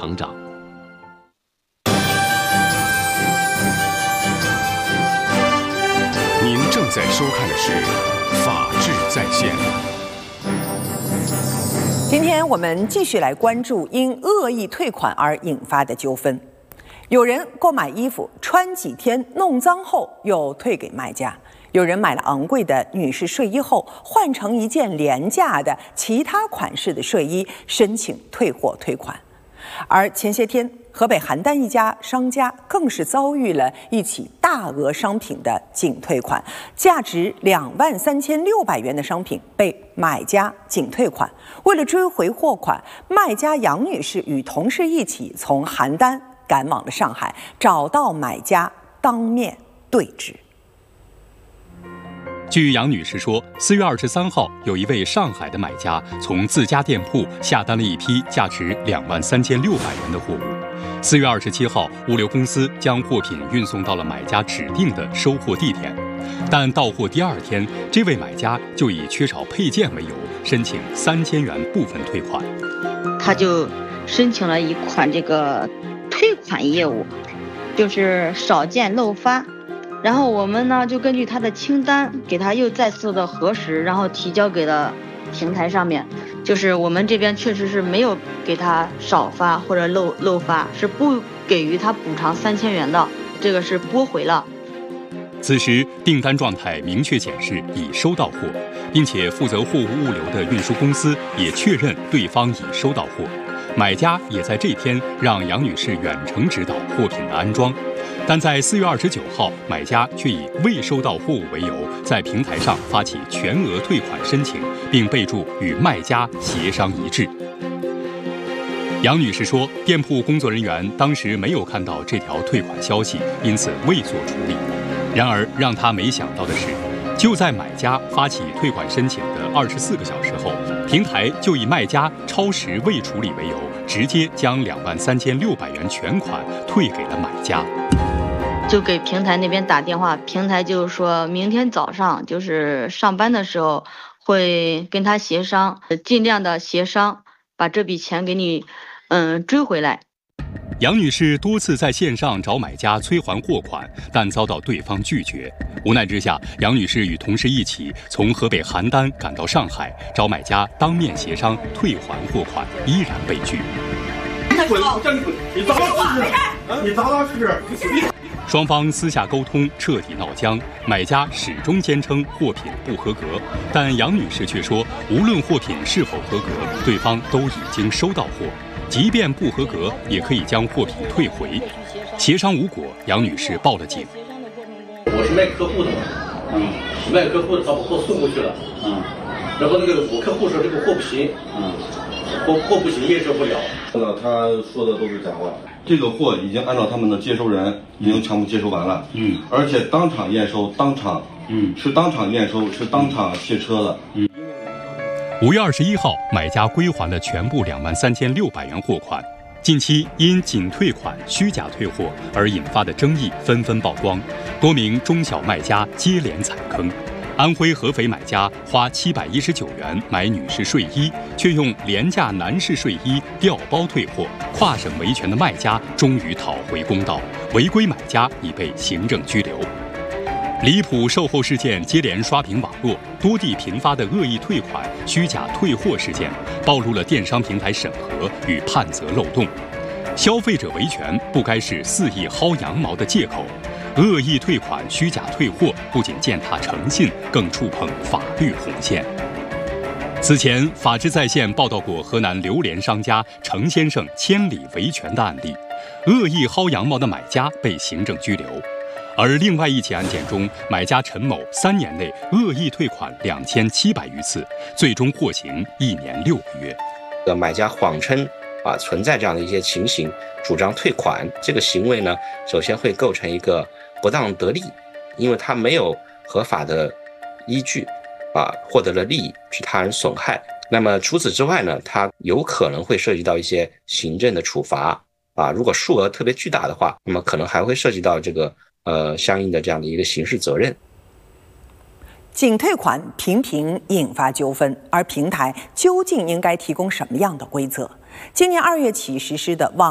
成长。 您正在收看的是《法治在线》。 今天我们继续来关注因恶意退款而引发的纠纷。有人购买衣服穿几天弄脏后又退给卖家，有人买了昂贵的女士睡衣后换成一件廉价的其他款式的睡衣申请退货退款。而前些天河北邯郸一家商家更是遭遇了一起大额商品的仅退款，价值23600元的商品被买家仅退款。为了追回货款，卖家杨女士与同事一起从邯郸赶往了上海，找到买家当面对质。 据杨女士说，4月23号，有一位上海的买家从自家店铺下单了一批价值23600元的货物。4月27号，物流公司将货品运送到了买家指定的收货地点，但到货第2天，这位买家就以缺少配件为由，申请3000元部分退款。 他就申请了一款这个退款业务，就是少件漏发。然后我们呢就根据他的清单给他又再次的核实，然后提交给了平台上面。就是我们这边确实是没有给他少发或者漏发，是不给予他补偿3000元的，这个是拨回了。 此时订单状态明确显示已收到货，并且负责货物物流的运输公司也确认对方已收到货。买家也在这天让杨女士远程指导货品的安装，但在4月29号，买家却以未收到货物为由，在平台上发起全额退款申请，并备注与卖家协商一致。杨女士说，店铺工作人员当时没有看到这条退款消息，因此未做处理。然而让她没想到的是，就在买家发起退款申请的24个小时后，平台就以卖家超时未处理为由，直接将23600元全款退给了买家。 就给平台那边打电话，平台就说明天早上就是上班的时候会跟他协商，尽量的协商把这笔钱给你追回来。 杨女士多次在线上找买家催还货款，但遭到对方拒绝。无奈之下，杨女士与同事一起从河北邯郸赶到上海，找买家当面协商退还货款，依然被拒。 你砸他试试！ 双方私下沟通，彻底闹僵。买家始终坚称货品不合格，但杨女士却说，无论货品是否合格，对方都已经收到货，即便不合格，也可以将货品退回。协商无果，杨女士报了警。 我是卖客户的嘛，卖客户的，他把货送过去了，然后我客户说这个货不行，货不行，验收不了。 他说的都是假话，这个货已经按照他们的接收人已经全部接收完了，而且当场验收，是当场验收，是当场卸车的。 5月21号，买家归还了全部23600元货款。近期因仅退款、虚假退货而引发的争议纷纷曝光，多名中小卖家接连踩坑。安徽合肥买家花719元买女士睡衣，却用廉价男士睡衣调包退货，跨省维权的卖家终于讨回公道，违规买家已被行政拘留。离谱售后事件接连刷屏网络，多地频发的恶意退款、虚假退货事件，暴露了电商平台审核与判责漏洞。消费者维权不该是肆意薅羊毛的借口。恶意退款、虚假退货不仅践踏诚信，更触碰法律红线。此前，法治在线报道过河南榴莲商家程先生千里维权的案例，恶意薅羊毛的买家被行政拘留。而另外一起案件中，买家陈某3年内恶意退款2700余次，最终获刑1年6个月。 买家谎称存在这样的一些情形，主张退款，这个行为呢，首先会构成一个不当得利，因为他没有合法的依据获得了利益，致他人损害。那么除此之外呢，他有可能会涉及到一些行政的处罚如果数额特别巨大的话，那么可能还会涉及到这个相应的这样的一个刑事责任。 仅退款频频引发纠纷，而平台究竟应该提供什么样的规则？今年2月起实施的网